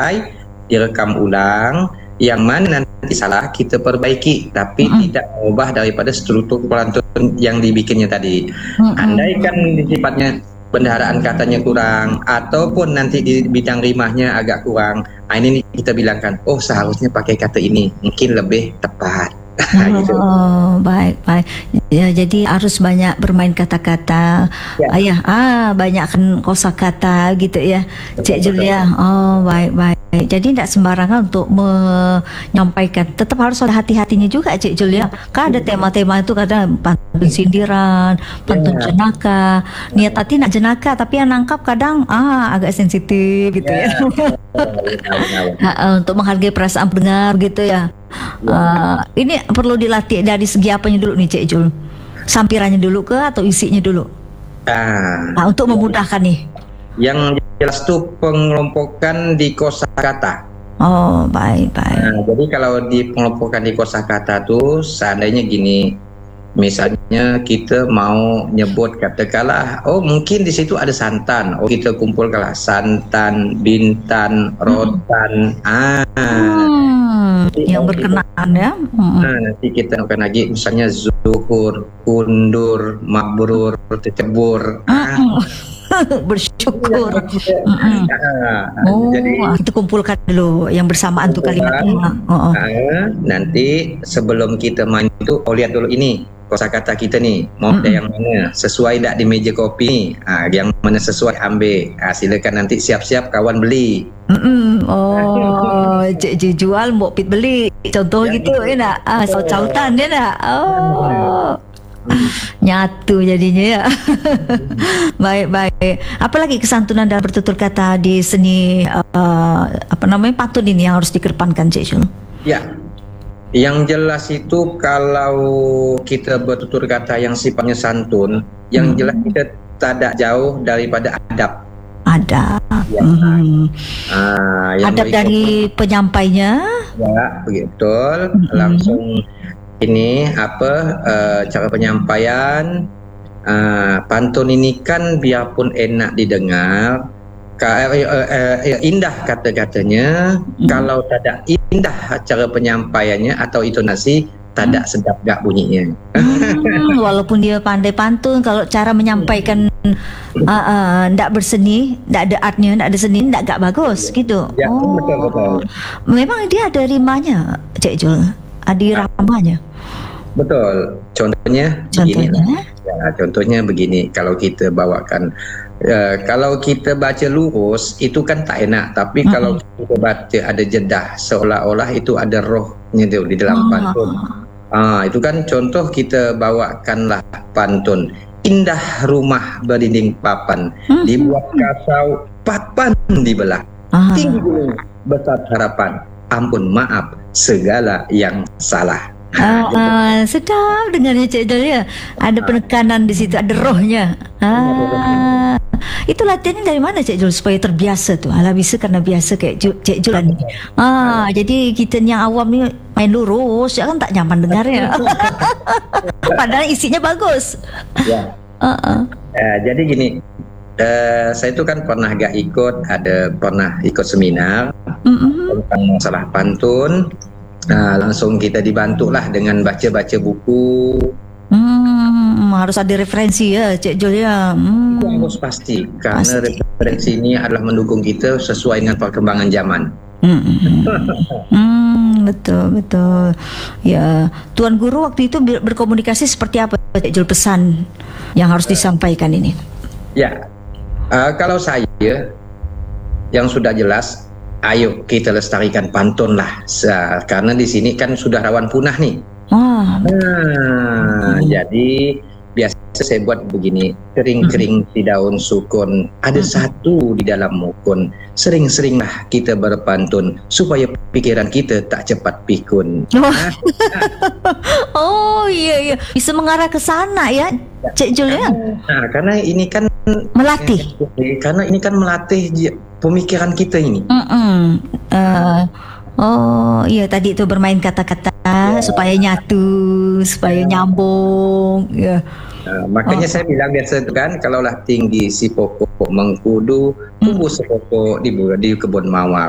direkam ulang, yang mana nanti salah kita perbaiki, tapi tidak mengubah daripada struktur pantun yang dibikinnya tadi. Andaikan sifatnya bendaharaan katanya kurang, ataupun nanti di bidang rimahnya agak kurang, ini kita bilangkan, oh seharusnya pakai kata ini, mungkin lebih tepat. Gitu. Baik. Ya, jadi harus banyak bermain kata-kata. Ya. Banyakkan kosakata gitu ya, Cik Julia. Baik. Jadi tidak sembarangan untuk menyampaikan. Tetap harus ada hati-hatinya juga, Cik Julia. Kan ada tema-tema itu, kadang pantun sindiran, pantun jenaka. Niat hati nak jenaka, tapi yang nangkap kadang agak sensitif gitu ya. Untuk menghargai perasaan pendengar gitu ya. Ini perlu dilatih dari segi apanya dulu nih, Cik Jul? Sampirannya dulu atau isinya dulu? Untuk memudahkan nih. Yang jelas tuh pengelompokan di kosakata. Baik. Jadi kalau di pengelompokan di kosakata tuh seandainya gini, misalnya kita mau nyebut katakanlah, mungkin di situ ada santan, kita kumpulkanlah santan, bintan, rotan, yang berkenaan ya. Nanti kita akan lagi misalnya zuhur, undur, mabrur, tecebur, bersyukur. Jadi kita kumpulkan dulu yang bersamaan tuh kalimatnya. Nanti sebelum kita main itu, lihat dulu ini kosakata kita nih, mau ada yang mana sesuai tak di meja kopi nih, yang mana sesuai ambil, silakan nanti siap-siap kawan beli. Cik jual, mbok pit beli, contoh ya, gitu ya nak, sautan dia nak. Nyatu jadinya ya. Baik. Apalagi kesantunan dalam bertutur kata di seni pantun ini yang harus dikedepankan, Cik Jul? Ya, yang jelas itu kalau kita bertutur kata yang sifatnya santun, yang jelas kita tidak jauh daripada adab. Adab dari penyampainya. Ya, betul. Langsung ini cara penyampaian pantun ini kan biarpun enak didengar, indah kata-katanya, kalau tidak indah cara penyampaiannya atau intonasi, tidak sedap gak bunyinya. Walaupun dia pandai pantun, kalau cara menyampaikan tidak berseni, tidak ada artnya, tidak ada seni, tidak gak bagus gitu. Ya, betul. Memang dia ada rimanya, Cik Jul, ada iramanya. Betul. Contohnya begini, kalau kita bawakan, kalau kita baca lurus itu kan tak enak, tapi kalau kita baca ada jedah, seolah-olah itu ada rohnya di dalam pantun. Itu kan contoh kita bawakanlah pantun. Indah rumah berdinding papan, dibuat kasau papan dibelah, tinggi gunung besar harapan, ampun maaf segala yang salah. Sedap dengarnya, Cik Jul ya. Ada penekanan di situ, ada rohnya. Itu latihannya dari mana, Cik Jul, supaya terbiasa tuh? Bisa karena biasa kayak Cik Jul nih. Jadi kita yang awam ni main lurus, ya kan tak nyaman dengarnya. Padahal isinya bagus. Ya. Jadi gini, saya itu kan pernah pernah ikut seminar tentang masalah pantun. Langsung kita dibantulah dengan baca-baca buku. Harus ada referensi ya, Cik Jul ya. Harus pasti, karena referensi ini adalah mendukung kita sesuai dengan perkembangan zaman. Betul. Ya, Tuan Guru waktu itu berkomunikasi seperti apa, Cik Jul, pesan yang harus disampaikan ini? Ya, kalau saya yang sudah jelas, ayo kita lestarikan pantun lah, karena di sini kan sudah rawan punah nih. Jadi biasa saya buat begini, kering-kering di daun sukun, ada satu di dalam mukun. Sering-seringlah kita berpantun supaya pikiran kita tak cepat pikun. Iya, bisa mengarah ke sana ya, Cik Jul ya. Karena ini kan melatih. Karena ini kan melatih pemikiran kita ini. Iya, tadi itu bermain kata-kata supaya nyatu, supaya nyambung. Ya. Makanya saya bilang biasa itu kan, kalaulah tinggi si pokok mengkudu, tumbuh sepokok di kebun mawar.